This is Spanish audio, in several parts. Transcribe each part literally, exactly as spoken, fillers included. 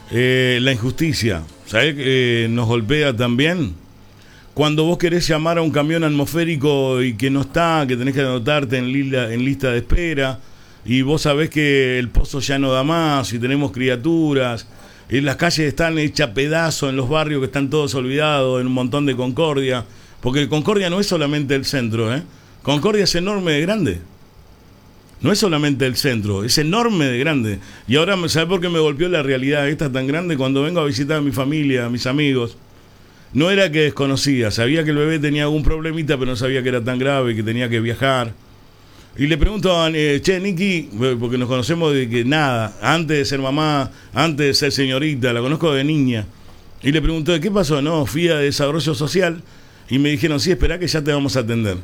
Eh, la injusticia, ¿sabés que eh, nos golpea también? Cuando vos querés llamar a un camión atmosférico y que no está, que tenés que anotarte en, lila, en lista de espera, y vos sabés que el pozo ya no da más, y tenemos criaturas, y las calles están hechas pedazos en los barrios que están todos olvidados, en un montón de Concordia, porque Concordia no es solamente el centro, ¿eh? Concordia es enorme de grande. No es solamente el centro, es enorme de grande. Y ahora, ¿sabés por qué me golpeó la realidad esta tan grande? Cuando vengo a visitar a mi familia, a mis amigos, no era que desconocía, sabía que el bebé tenía algún problemita, pero no sabía que era tan grave, que tenía que viajar. Y le pregunto a eh, che, Niki, porque nos conocemos de que nada, antes de ser mamá, antes de ser señorita, la conozco de niña. Y le pregunto, ¿qué pasó? No, fui a desarrollo social y me dijeron, sí, esperá que ya te vamos a atender.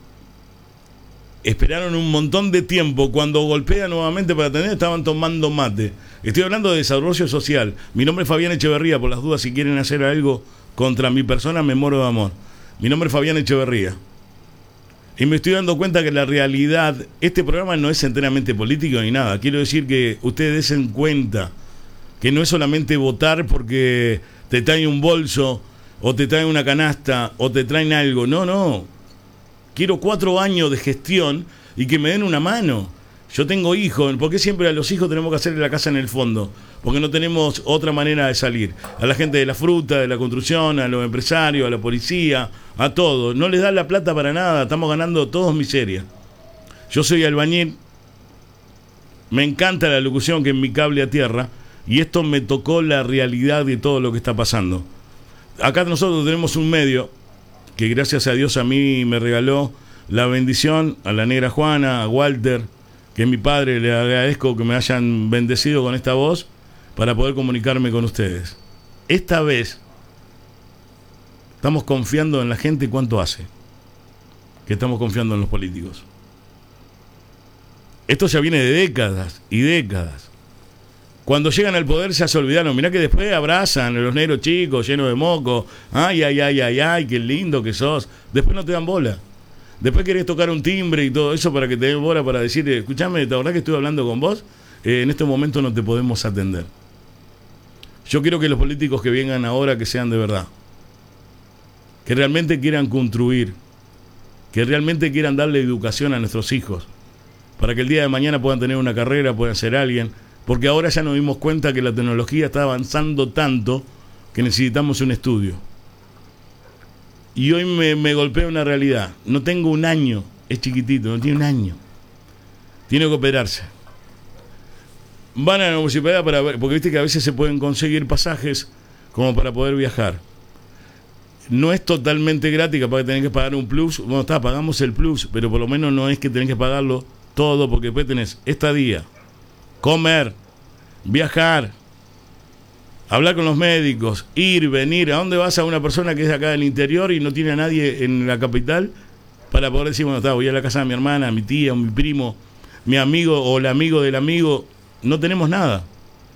Esperaron un montón de tiempo. Cuando golpea nuevamente para atender, estaban tomando mate. Estoy hablando de desarrollo social. Mi nombre es Fabián Echeverría, por las dudas, si quieren hacer algo contra mi persona, me muero de amor. Mi nombre es Fabián Echeverría. Y me estoy dando cuenta que la realidad, este programa no es enteramente político ni nada. Quiero decir que ustedes den cuenta que no es solamente votar porque te traen un bolso, o te traen una canasta, o te traen algo. No, no. Quiero cuatro años de gestión y que me den una mano. Yo tengo hijos. ¿Por qué siempre a los hijos tenemos que hacerle la casa en el fondo? Porque no tenemos otra manera de salir. A la gente de la fruta, de la construcción, a los empresarios, a la policía, a todos. No les dan la plata para nada. Estamos ganando todos miseria. Yo soy albañil. Me encanta la locución que es mi cable a tierra. Y esto me tocó la realidad de todo lo que está pasando. Acá nosotros tenemos un medio que gracias a Dios a mí me regaló la bendición, a la negra Juana, a Walter, que es mi padre, le agradezco que me hayan bendecido con esta voz para poder comunicarme con ustedes. Esta vez estamos confiando en la gente. ¿Cuánto hace que estamos confiando en los políticos? Esto ya viene de décadas y décadas. Cuando llegan al poder ya se olvidaron. Mirá que después abrazan a los negros chicos llenos de moco. Ay, ay, ay, ay, ay, qué lindo que sos. Después no te dan bola. Después querés tocar un timbre y todo eso para que te den bola, para decir, escuchame, ¿te acordás que estuve hablando con vos? Eh, en este momento no te podemos atender. Yo quiero que los políticos que vengan ahora que sean de verdad. Que realmente quieran construir. Que realmente quieran darle educación a nuestros hijos. Para que el día de mañana puedan tener una carrera, puedan ser alguien. Porque ahora ya nos dimos cuenta que la tecnología está avanzando tanto que necesitamos un estudio. Y hoy me, me golpea una realidad. No tengo un año, es chiquitito, no tiene un año. Tiene que operarse. Van a la municipalidad para ver, porque viste que a veces se pueden conseguir pasajes como para poder viajar. No es totalmente gratis, capaz que tenés que pagar un plus. Bueno, está, pagamos el plus, pero por lo menos no es que tenés que pagarlo todo, porque después tenés estadía, comer, viajar, hablar con los médicos, ir, venir. ¿A dónde vas a una persona que es de acá del interior y no tiene a nadie en la capital para poder decir, bueno, está, voy a la casa de mi hermana, mi tía, mi primo, mi amigo o el amigo del amigo? No tenemos nada.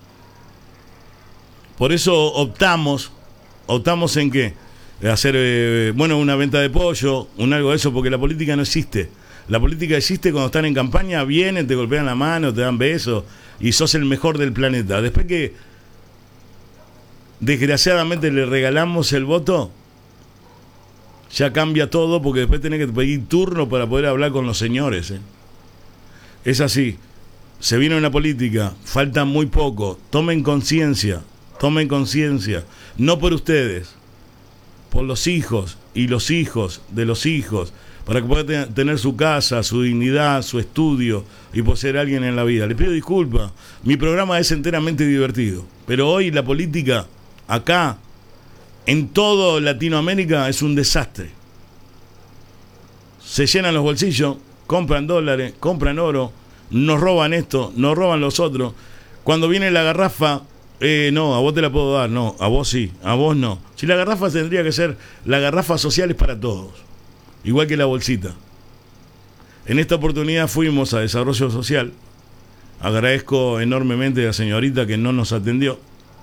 Por eso optamos, optamos en qué, hacer, eh, bueno, una venta de pollo, un algo de eso, porque la política no existe. La política existe cuando están en campaña, vienen, te golpean la mano, te dan besos y sos el mejor del planeta. Después que desgraciadamente le regalamos el voto, ya cambia todo, porque después tenés que pedir turno para poder hablar con los señores, ¿eh? Es así. Se viene una política, falta muy poco. Tomen conciencia, tomen conciencia. No por ustedes, por los hijos y los hijos de los hijos, para que pueda tener su casa, su dignidad, su estudio y por ser alguien en la vida. Les pido disculpas, mi programa es enteramente divertido, pero hoy la política, acá, en todo Latinoamérica, es un desastre. Se llenan los bolsillos, compran dólares, compran oro, nos roban esto, nos roban los otros. Cuando viene la garrafa, eh, no, a vos te la puedo dar, no, a vos sí, a vos no. Si la garrafa tendría que ser, la garrafa social es para todos, igual que la bolsita. En esta oportunidad fuimos a Desarrollo Social. Agradezco enormemente a la señorita que no nos atendió,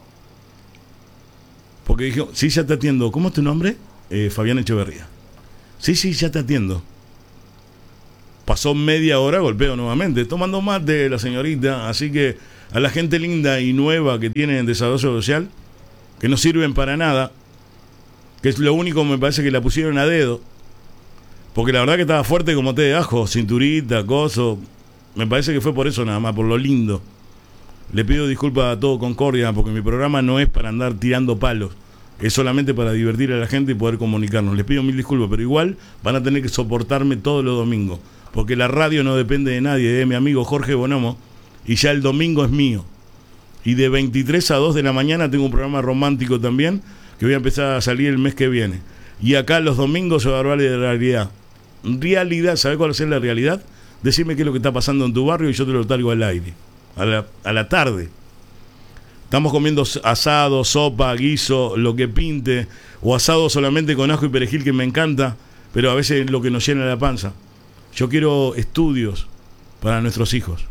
porque dijo, sí, ya te atiendo. ¿Cómo es tu nombre? Eh, Fabián Echeverría. Sí, sí, ya te atiendo. Pasó media hora, golpeo nuevamente, tomando mate la señorita, así que a la gente linda y nueva que tienen en desarrollo social, que no sirven para nada, que es lo único, me parece que la pusieron a dedo, porque la verdad que estaba fuerte como té de ajo, cinturita, coso, me parece que fue por eso nada más, por lo lindo. Le pido disculpas a todo Concordia, porque mi programa no es para andar tirando palos, es solamente para divertir a la gente y poder comunicarnos. Les pido mil disculpas, pero igual van a tener que soportarme todos los domingos, porque la radio no depende de nadie, de mi amigo Jorge Bonomo, y ya el domingo es mío. Y de veintitrés a dos de la mañana tengo un programa romántico también, que voy a empezar a salir el mes que viene. Y acá los domingos se va a hablar de realidad. Realidad, ¿sabes cuál es la realidad? Decime qué es lo que está pasando en tu barrio y yo te lo traigo al aire, a la, a la tarde. Estamos comiendo asado, sopa, guiso, lo que pinte, o asado solamente con ajo y perejil, que me encanta, pero a veces es lo que nos llena la panza. Yo quiero estudios para nuestros hijos,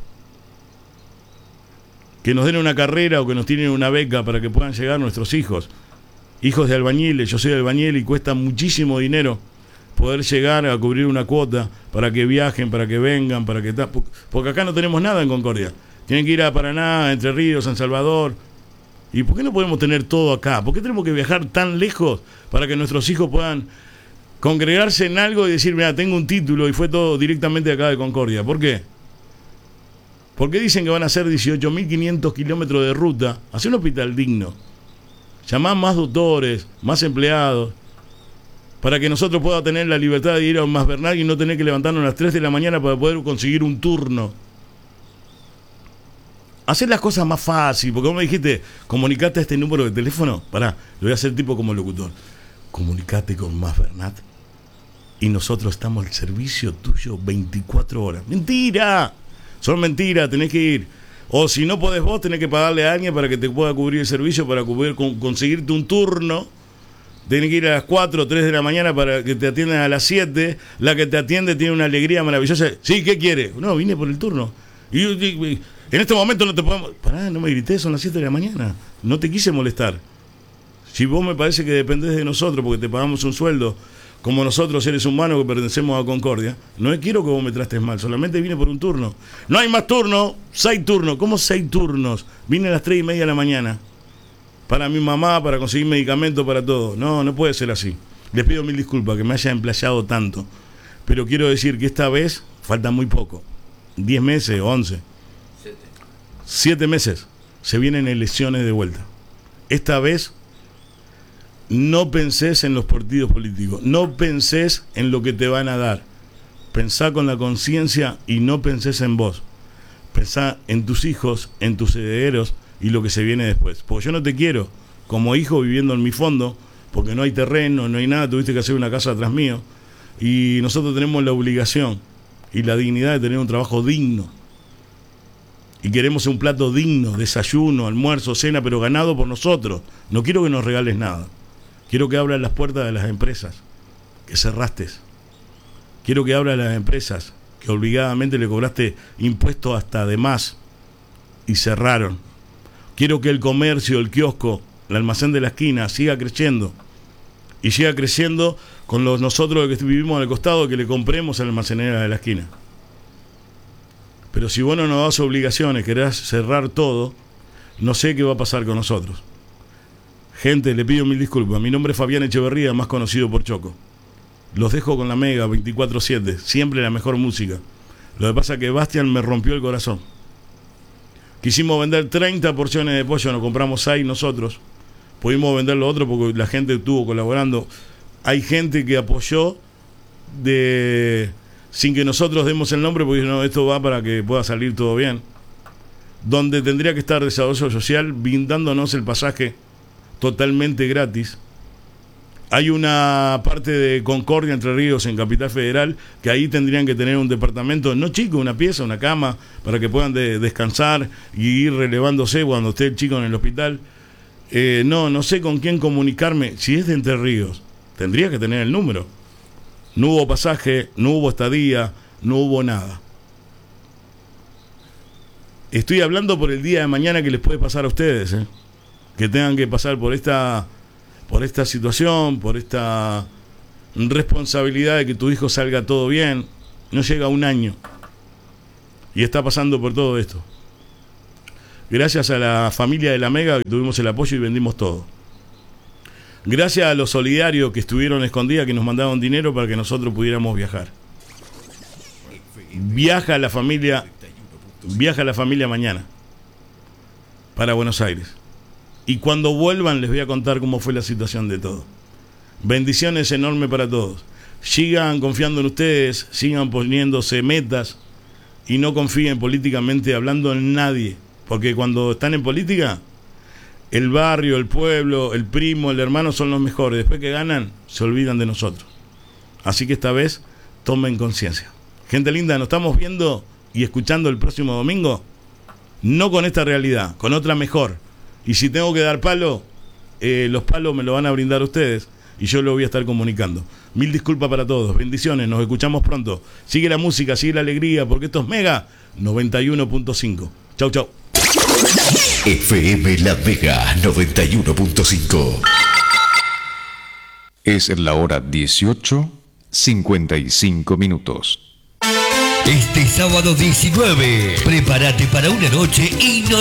que nos den una carrera o que nos tienen una beca para que puedan llegar nuestros hijos, hijos de albañiles. Yo soy albañil y cuesta muchísimo dinero poder llegar a cubrir una cuota para que viajen, para que vengan, para que... Porque acá no tenemos nada en Concordia. Tienen que ir a Paraná, Entre Ríos, San Salvador. ¿Y por qué no podemos tener todo acá? ¿Por qué tenemos que viajar tan lejos para que nuestros hijos puedan congregarse en algo y decir, mira, tengo un título y fue todo directamente acá de Concordia? ¿Por qué? Porque dicen que van a hacer dieciocho mil quinientos kilómetros de ruta, hacer un hospital digno, llamar más doctores, más empleados, para que nosotros podamos tener la libertad de ir a un Mas Bernal y no tener que levantarnos a las tres de la mañana para poder conseguir un turno. Hacer las cosas más fácil, porque vos me dijiste, comunicate a este número de teléfono. Pará, lo voy a hacer tipo como locutor. Comunicate con Mas Bernal y nosotros estamos al servicio tuyo veinticuatro horas. ¡Mentira! Son mentiras, tenés que ir. O si no podés vos, tenés que pagarle a alguien para que te pueda cubrir el servicio, para cubrir, con, conseguirte un turno. Tenés que ir a las cuatro o tres de la mañana para que te atiendan a las siete. La que te atiende tiene una alegría maravillosa. Sí, ¿qué quiere? No, vine por el turno. Y, y, y en este momento no te podemos... Pará, no me grites, son las siete de la mañana. No te quise molestar. Si vos me parece que dependés de nosotros porque te pagamos un sueldo, como nosotros seres humanos que pertenecemos a Concordia, no quiero que vos me trates mal, solamente vine por un turno. No hay más turno, seis turnos. ¿Cómo seis turnos? Vine a las tres y media de la mañana. Para mi mamá, para conseguir medicamentos, para todo. No, no puede ser así. Les pido mil disculpas que me haya emplayado tanto. Pero quiero decir que esta vez falta muy poco. Diez meses, once. Siete. Siete meses. Se vienen elecciones de vuelta. Esta vez no pensés en los partidos políticos. No pensés en lo que te van a dar. Pensá con la conciencia y no pensés en vos. Pensá en tus hijos, en tus herederos y lo que se viene después. Porque yo no te quiero como hijo viviendo en mi fondo, porque no hay terreno, no hay nada, tuviste que hacer una casa atrás mío. Y nosotros tenemos la obligación y la dignidad de tener un trabajo digno. Y queremos un plato digno, desayuno, almuerzo, cena, pero ganado por nosotros. No quiero que nos regales nada. Quiero que abras las puertas de las empresas que cerraste. Quiero que abras las empresas que obligadamente le cobraste impuestos hasta de más y cerraron. Quiero que el comercio, el kiosco, el almacén de la esquina siga creciendo. Y siga creciendo con los nosotros que vivimos al costado, que le compremos a la almacenera de la esquina. Pero si vos no nos das obligaciones, querés cerrar todo, no sé qué va a pasar con nosotros. Gente, le pido mil disculpas. Mi nombre es Fabián Echeverría, más conocido por Choco. Los dejo con la Mega veinticuatro siete, siempre la mejor música. Lo que pasa es que Bastian me rompió el corazón. Quisimos vender treinta porciones de pollo, nos compramos seis nosotros. Pudimos vender lo otro porque la gente estuvo colaborando. Hay gente que apoyó de sin que nosotros demos el nombre, porque no, esto va para que pueda salir todo bien. Donde tendría que estar Desarrollo Social brindándonos el pasaje totalmente gratis. Hay una parte de Concordia, Entre Ríos, en Capital Federal, que ahí tendrían que tener un departamento, no chico, una pieza, una cama, para que puedan de, descansar y ir relevándose cuando esté el chico en el hospital. Eh, no, no sé con quién comunicarme. Si es de Entre Ríos, tendría que tener el número. No hubo pasaje, no hubo estadía, no hubo nada. Estoy hablando por el día de mañana que les puede pasar a ustedes, ¿eh? Que tengan que pasar por esta... por esta situación, por esta responsabilidad de que tu hijo salga todo bien. No llega a un año y está pasando por todo esto. Gracias a la familia de la Mega que tuvimos el apoyo y vendimos todo. Gracias a los solidarios que estuvieron escondidas, que nos mandaron dinero para que nosotros pudiéramos viajar. Viaja la familia, viaja la familia mañana para Buenos Aires. Y cuando vuelvan les voy a contar cómo fue la situación de todo. Bendiciones enormes para todos. Sigan confiando en ustedes, sigan poniéndose metas y no confíen políticamente hablando en nadie. Porque cuando están en política, el barrio, el pueblo, el primo, el hermano son los mejores. Después que ganan, se olvidan de nosotros. Así que esta vez tomen conciencia. Gente linda, nos estamos viendo y escuchando el próximo domingo. No con esta realidad, con otra mejor. Y si tengo que dar palo, eh, los palos me lo van a brindar ustedes y yo lo voy a estar comunicando. Mil disculpas para todos, bendiciones, nos escuchamos pronto. Sigue la música, sigue la alegría, porque esto es Mega noventa y uno punto cinco. Chau, chau. F M La Mega noventa y uno punto cinco. Es la hora dieciocho, cincuenta y cinco minutos. Este sábado diecinueve, prepárate para una noche inolvidable.